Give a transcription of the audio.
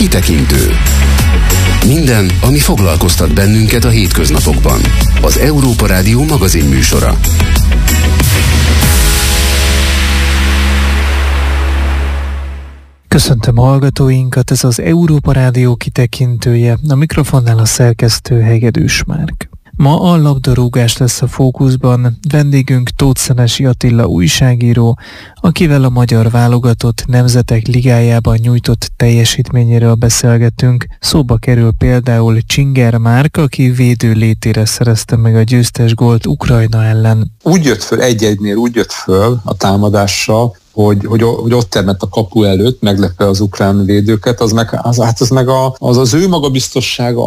Kitekintő. Minden, ami foglalkoztat bennünket a hétköznapokban. Az Európa Rádió magazinműsora. Köszöntöm a hallgatóinkat, ez az Európa Rádió kitekintője, a mikrofonnál a szerkesztő Hegedűs Márk. Ma a labdarúgás lesz a fókuszban, vendégünk Tóth Szenesi Attila újságíró, akivel a magyar válogatott nemzetek ligájában nyújtott teljesítményéről beszélgetünk. Szóba kerül például Csinger Márk, aki védő létére szerezte meg a győztes gólt Ukrajna ellen. Úgy jött föl, 1-1-nél úgy jött föl a támadással, hogy ott termett a kapu előtt, meglepve az ukrán védőket, az ő magabiztossága